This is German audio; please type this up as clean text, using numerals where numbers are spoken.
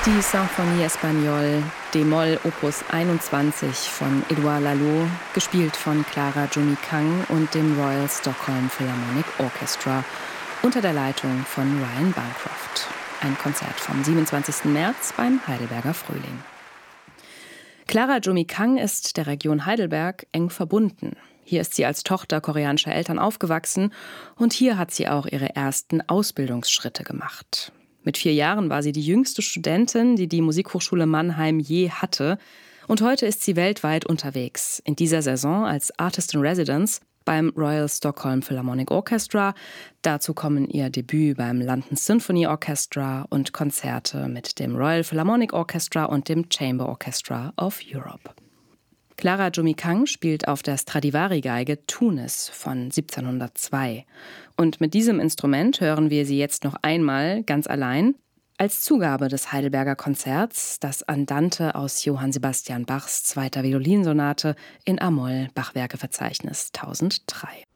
Die Symphonie Espagnole d-Moll Opus 21 von Edouard Lalo, gespielt von Clara Jumi Kang und dem Royal Stockholm Philharmonic Orchestra unter der Leitung von Ryan Bancroft. Ein Konzert vom 27. März beim Heidelberger Frühling. Clara Jumi Kang ist der Region Heidelberg eng verbunden. Hier ist sie als Tochter koreanischer Eltern aufgewachsen und hier hat sie auch ihre ersten Ausbildungsschritte gemacht. Mit 4 Jahren war sie die jüngste Studentin, die die Musikhochschule Mannheim je hatte. Und heute ist sie weltweit unterwegs. In dieser Saison als Artist in Residence beim Royal Stockholm Philharmonic Orchestra. Dazu kommen ihr Debüt beim London Symphony Orchestra und Konzerte mit dem Royal Philharmonic Orchestra und dem Chamber Orchestra of Europe. Clara Jumi Kang spielt auf der Stradivari-Geige Tunis von 1702. Und mit diesem Instrument hören wir sie jetzt noch einmal ganz allein als Zugabe des Heidelberger Konzerts, das Andante aus Johann Sebastian Bachs 2. Violinsonate in A-Moll Bachwerkeverzeichnis 1003.